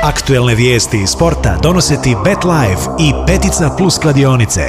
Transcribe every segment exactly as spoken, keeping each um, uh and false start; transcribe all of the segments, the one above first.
Aktuelne vijesti iz sporta donose ti BetLife i Petica Plus kladionice.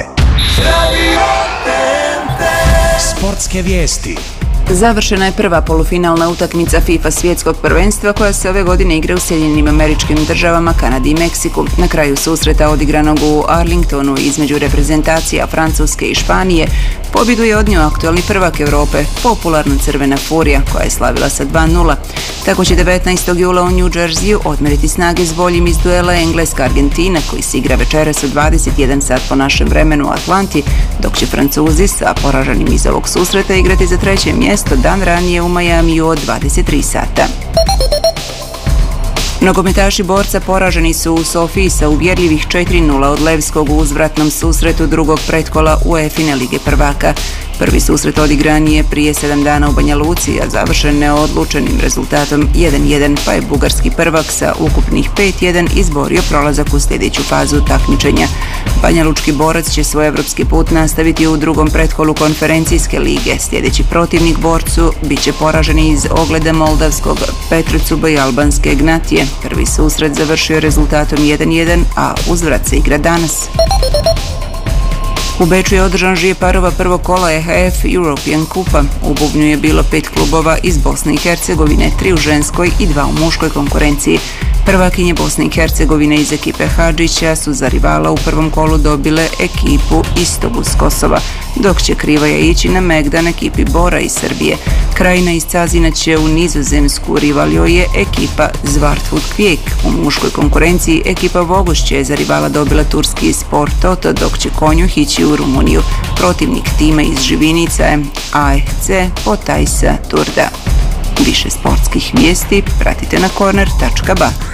Sportske vijesti. Završena je prva polufinalna utakmica FIFA svjetskog prvenstva koja se ove godine igra u Sjedinjenim Američkim Državama, Kanadi i Meksiku. Na kraju susreta odigranog u Arlingtonu između reprezentacija Francuske i Španije, pobjedu je odnio aktualni prvak Europe, popularna Crvena Furija, koja je slavila sa dva nula. Tako će devetnaestog jula u New Jerseyu odmeriti snage s boljim iz duela Engleska-Argentina, koji se igra večeras u dvadeset jedan sat po našem vremenu u Atlanti, dok će Francuzi sa poraženim iz ovog susreta igrati za treće mjesto dan ranije u Majamiju od dvadeset tri sata. Nogometaši Borca poraženi su u Sofiji sa uvjerljivih četiri nula od Levskog u uzvratnom susretu drugog pretkola UEFA Lige prvaka. Prvi susret odigran je prije sedam dana u Banja Luci, a završen neodlučenim rezultatom jedan jedan, pa je bugarski prvak sa ukupnih pet jedan izborio prolazak u sljedeću fazu takmičenja. Banja Lučki Borac će svoj evropski put nastaviti u drugom pretkolu konferencijske lige. Sljedeći protivnik Borcu bit će poraženi iz ogleda moldavskog Petrucuba i albanske Ignatije. Prvi susret završio rezultatom jedan jedan, a uzvrat se igra danas. U Beču je održan žije parova prvog kola E H F European Kupa. U bubnju je bilo pet klubova iz Bosne i Hercegovine, tri u ženskoj i dva u muškoj konkurenciji. Prvakinje Bosne i Hercegovine iz ekipe Hadžića su za rivala u prvom kolu dobile ekipu Istobu s Kosova, dok će Krivaja ići na Megdan ekipi Bora iz Srbije. Krajina iz Cazina će u Nizozemsku, rivalio je ekipa Zvartfut Kvijek. U muškoj konkurenciji ekipa Vogošće je za rivala dobila turski Sport Toto, dok će Konjuh ići u Rumuniju. Protivnik tima iz Živinica je A F C Potajsa Turda. Više sportskih vijesti pratite na corner tačka ba.